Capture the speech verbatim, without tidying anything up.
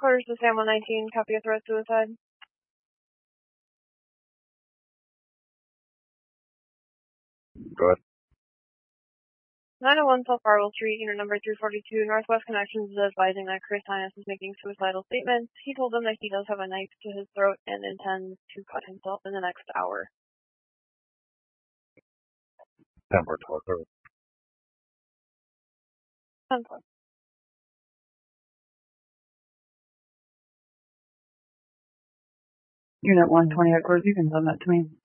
Quarters to Sam one nineteen, copy of threat suicide. Go ahead. nine oh one South Farwell Street, unit number three forty-two, Northwest Connections is advising that Chris Hines is making suicidal statements. He told them that he does have a knife to his throat and intends to cut himself in the next hour. ten four twelve service. ten four. Unit one twenty headquarters, you can send that to me.